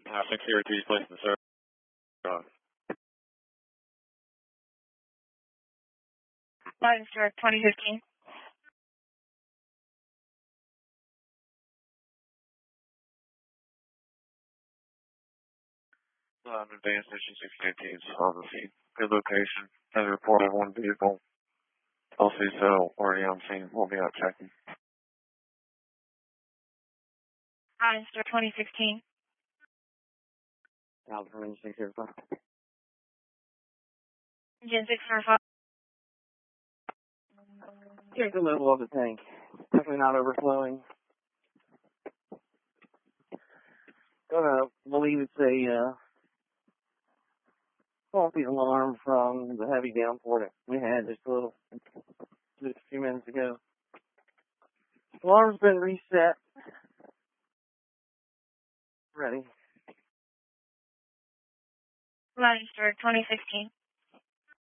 Securities placed in service. Line Star 2015. Advanced Mission 619 is on the scene. Good location. Has reported one vehicle. LC already on scene. We'll be out checking. Line Star 2016. Alpha 605. Engine 645. Check the level of the tank. Definitely not overflowing. Gonna believe it's a faulty alarm from the heavy downpour that we had just a few minutes ago. Alarm's been reset. Ready. Line Star 2016.